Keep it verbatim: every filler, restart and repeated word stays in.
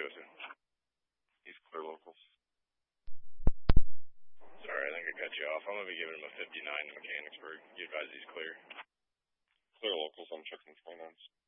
go to? He's clear locals. Sorry, I think I cut you off. I'm going to be giving him a fifty-nine to Mechanicsburg. You advise he's clear? Clear locals, I'm checking twenty-nines.